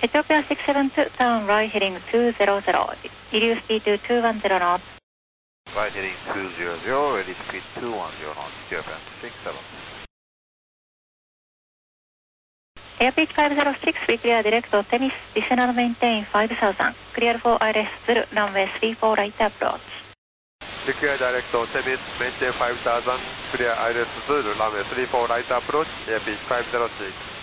Ethiopia 672, turn right heading 200, reduce speed to 210 knots. Right heading 200, ready speed 210 knots, Ethiopia 67. Airpeak 506, we clear direct to Tennis, descend and maintain 5000, clear for ILS 0, runway 34 right approach. Clear direct to Tennis, maintain 5000, clear ILS 0, runway 34 right approach, Airpeak 506.